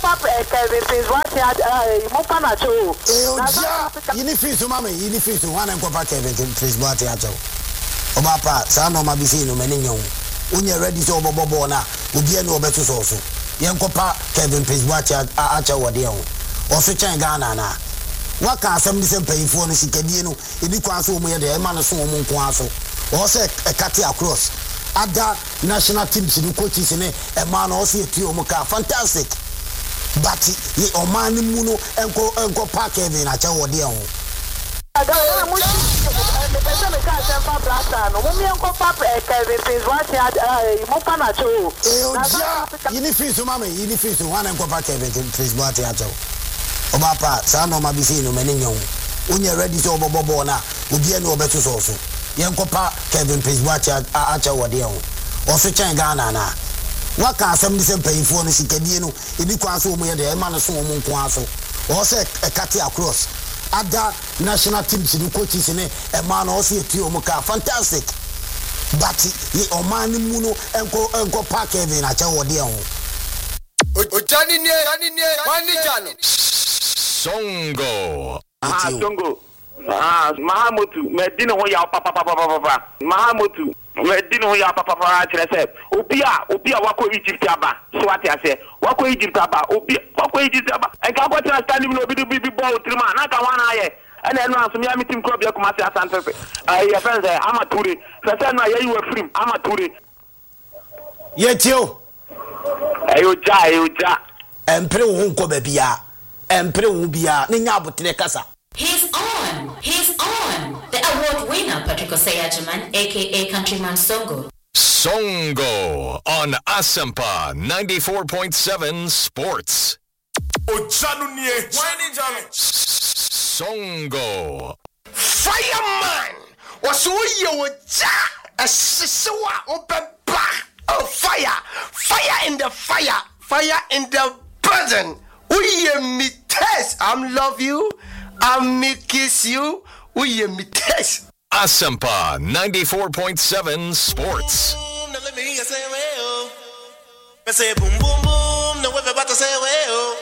Kevin Prince what mo pana cho. Yini fees mama, yini fees one and Papa Kevin Prince what ya cho. Obapa, son of my bisino, many young. When you're ready to Bobo na, will be no better also. Young Papa Kevin Prince what ya acha wadio. Also Changana na. What can some listen pay for the Sikadiano, if you can't so many the man so mon quaso. Also a catty across. Other national teams in the coaches in a man also a Tiomoka. Fantastic. But ye Omani Muno and go park Kevin at our dear. Yini fees mama, yini fees one and Papa Kevin Prince Boatiato. Obapa, son of my bisino, many young. When you're ready to Bobo na, will be no better also. Young Papa Kevin Prince Boatia Acha Wadio. Also Changana na. What can some listen pay for the Sikadiano if you can't so many the man so mon quaso. Also a catty across. Other national teams in the coaches in a man also a Tiomoka. Fantastic. But ye Omani Muno and go park Kevin at our dear. Songo. Songo. Mahamutu, Medina Hoya Papa. Mahamutu, Medina Hoya Papa. Opia, Wako Egypt Aba. Swati I say, Wako Egypt Aba, Wako Egypt Aba. And can go to a standing no big ball, Trima, not a 1 eye. And then once me meeting club Yakumasi Santa Fe. Your friends, Amaturi. Sasana, you were free, Amaturi. Yet you. Ayoja. And Pre won't go bebia. And Pre won't be a Ninyabu Casa. He's on. The award winner, Patrick Oseyajiman, aka Countryman Songo. Songo on Asampa 94.7 Sports. Songo. Fireman was you a sisua open back. Oh, fire in the fire in the burden. We me test. I'm love you. I'm me kiss you. We me test. Asampa 94.7 Sports. Let me say, well, boom, boom, boom. No, we're about to say, well.